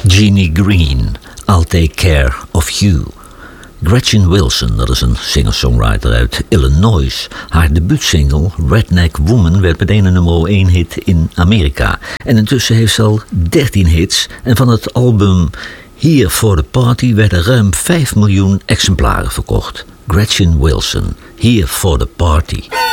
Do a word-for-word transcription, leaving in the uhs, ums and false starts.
Jeannie Green, I'll Take Care of You. Gretchen Wilson, dat is een singer-songwriter uit Illinois. Haar debuutsingle Redneck Woman werd meteen een nummer één hit in Amerika. En intussen heeft ze al dertien hits. En van het album Here for the Party werden ruim vijf miljoen exemplaren verkocht. Gretchen Wilson, Here for the Party.